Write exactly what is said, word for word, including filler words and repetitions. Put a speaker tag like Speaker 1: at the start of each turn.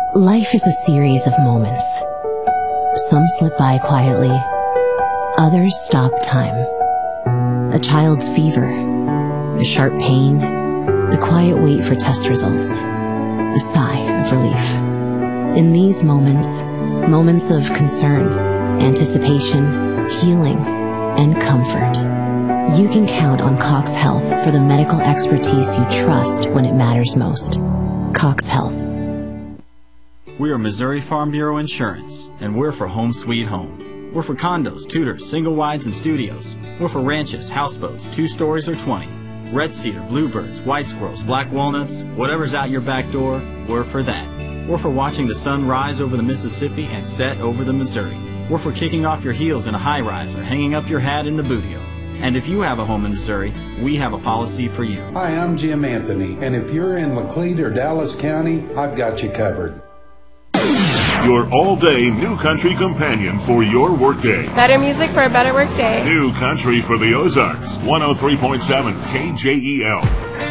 Speaker 1: Life is a series of moments. Some slip by quietly, others stop time. A child's fever, a sharp pain, the quiet wait for test results, a sigh of relief. In these moments, moments of concern, anticipation, healing, and comfort, you can count on Cox Health for the medical expertise you trust when it matters most. Cox Health.
Speaker 2: We are Missouri Farm Bureau Insurance, and we're for home sweet home. We're for condos, tutors, single wides, and studios. We're for ranches, houseboats, two stories or twenty. Red cedar, bluebirds, white squirrels, black walnuts, whatever's out your back door, we're for that. We're for watching the sun rise over the Mississippi and set over the Missouri. We're for kicking off your heels in a high-rise or hanging up your hat in the Budio. And if you have a home in Missouri, we have a policy for you.
Speaker 3: Hi, I'm Jim Anthony, and if you're in Laclede or Dallas County, I've got you covered.
Speaker 4: Your all-day New Country companion for your workday.
Speaker 5: Better music for a better workday.
Speaker 4: New Country for the Ozarks. one oh three point seven K J E L.